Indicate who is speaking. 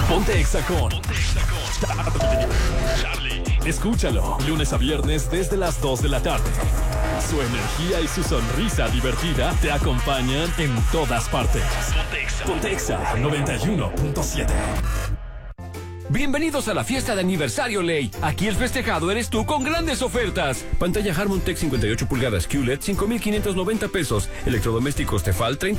Speaker 1: Ponte Exa con Charlie. Escúchalo, lunes a viernes desde las 2 de la tarde. Su energía y su sonrisa divertida te acompañan en todas partes. Ponte Exa 91.7.
Speaker 2: Bienvenidos a la fiesta de aniversario Ley. Aquí el festejado eres tú con grandes ofertas. Pantalla Harmon Tech 58 pulgadas QLED 5,590 pesos. Electrodomésticos Tefal 30